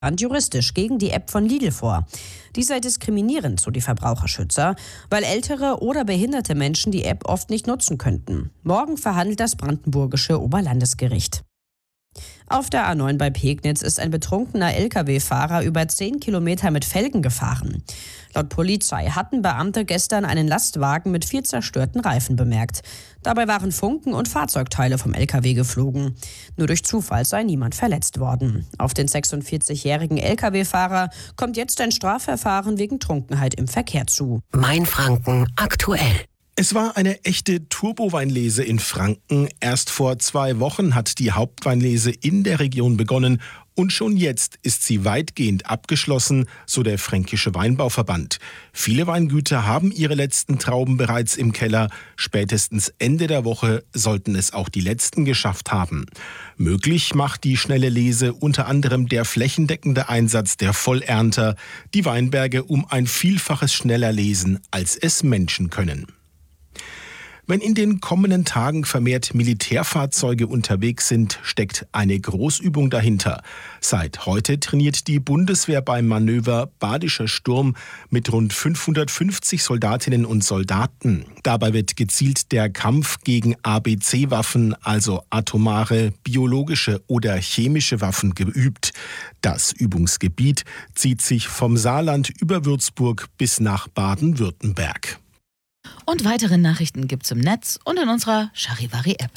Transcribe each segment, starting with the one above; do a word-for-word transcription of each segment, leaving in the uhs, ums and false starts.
juristisch gegen die App von Lidl vor. Die sei diskriminierend, so die Verbraucherschützer, weil ältere oder behinderte Menschen die App oft nicht nutzen könnten. Morgen verhandelt das brandenburgische Oberlandesgericht. Auf der A neun bei Pegnitz ist ein betrunkener L K W-Fahrer über zehn Kilometer mit Felgen gefahren. Laut Polizei hatten Beamte gestern einen Lastwagen mit vier zerstörten Reifen bemerkt. Dabei waren Funken und Fahrzeugteile vom L K W geflogen. Nur durch Zufall sei niemand verletzt worden. Auf den sechsundvierzigjährigen L K W-Fahrer kommt jetzt ein Strafverfahren wegen Trunkenheit im Verkehr zu. Mainfranken aktuell. Es war eine echte Turboweinlese in Franken. Erst vor zwei Wochen hat die Hauptweinlese in der Region begonnen und schon jetzt ist sie weitgehend abgeschlossen, so der Fränkische Weinbauverband. Viele Weingüter haben ihre letzten Trauben bereits im Keller. Spätestens Ende der Woche sollten es auch die letzten geschafft haben. Möglich macht die schnelle Lese unter anderem der flächendeckende Einsatz der Vollernter, die Weinberge um ein Vielfaches schneller lesen, als es Menschen können. Wenn in den kommenden Tagen vermehrt Militärfahrzeuge unterwegs sind, steckt eine Großübung dahinter. Seit heute trainiert die Bundeswehr beim Manöver Badischer Sturm mit rund fünfhundertfünfzig Soldatinnen und Soldaten. Dabei wird gezielt der Kampf gegen A B C-Waffen, also atomare, biologische oder chemische Waffen, geübt. Das Übungsgebiet zieht sich vom Saarland über Würzburg bis nach Baden-Württemberg. Und weitere Nachrichten gibt's im Netz und in unserer Charivari-App.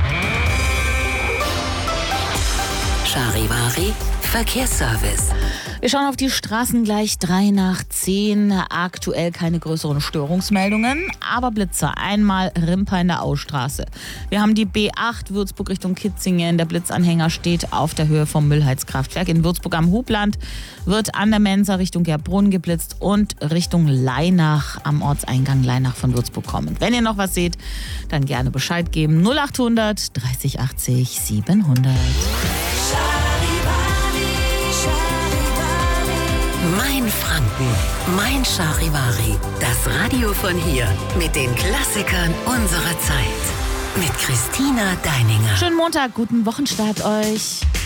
Charivari Verkehrsservice. Wir schauen auf die Straßen gleich drei nach zehn. Aktuell keine größeren Störungsmeldungen, aber Blitzer. Einmal Rimpa in der Austraße. Wir haben die B acht Würzburg Richtung Kitzingen. Der Blitzanhänger steht auf der Höhe vom Müllheizkraftwerk. In Würzburg am Hubland wird an der Mensa Richtung Gerbrunn geblitzt und Richtung Leinach am Ortseingang Leinach von Würzburg kommen. Wenn ihr noch was seht, dann gerne Bescheid geben. null achthundert dreißig achtzig siebenhundert. Mainfranken, mein Charivari. Das Radio von hier mit den Klassikern unserer Zeit. Mit Christina Deininger. Schönen Montag, guten Wochenstart euch.